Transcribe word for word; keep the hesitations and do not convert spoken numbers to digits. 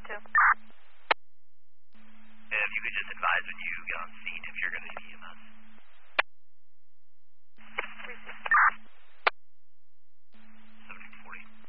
two. If you could just advise when you get on scene